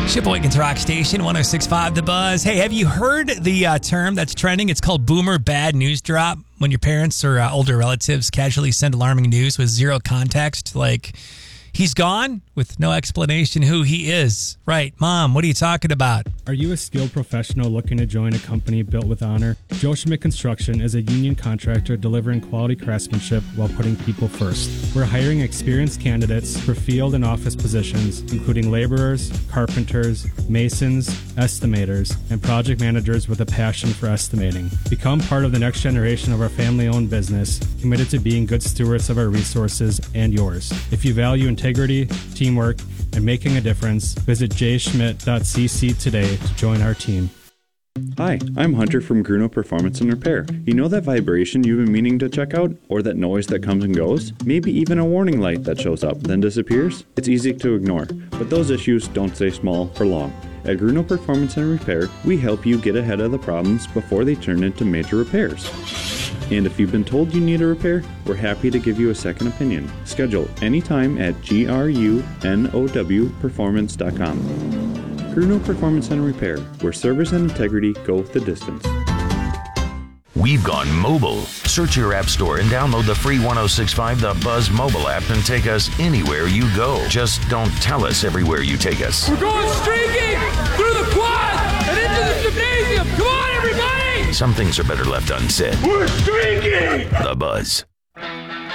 Sheboygan's Rock Station, 106.5 The Buzz. Hey, have you heard the term that's trending? It's called boomer bad news drop. When your parents or older relatives casually send alarming news with zero context, like, he's gone, with no explanation who he is. Right, Mom, what are you talking about? Are you a skilled professional looking to join a company built with honor? Joe Schmidt Construction is a union contractor delivering quality craftsmanship while putting people first. We're hiring experienced candidates for field and office positions, including laborers, carpenters, masons, estimators, and project managers with a passion for estimating. Become part of the next generation of our family-owned business, committed to being good stewards of our resources and yours. If you value integrity, teamwork, and making a difference, visit jschmidt.cc today to join our team. Hi, I'm Hunter from Gruno Performance and Repair. You know that vibration you've been meaning to check out? Or that noise that comes and goes? Maybe even a warning light that shows up, then disappears? It's easy to ignore, but those issues don't stay small for long. At Gruno Performance and Repair, we help you get ahead of the problems before they turn into major repairs. And if you've been told you need a repair, we're happy to give you a second opinion. Schedule anytime at grunowperformance.com. Gruno Performance and Repair, where service and integrity go the distance. We've gone mobile. Search your app store and download the free 106.5 The Buzz mobile app and take us anywhere you go. Just don't tell us everywhere you take us. We're going streaking through the quad and into the gymnasium. Come on, everybody! Some things are better left unsaid. We're streaking! The Buzz.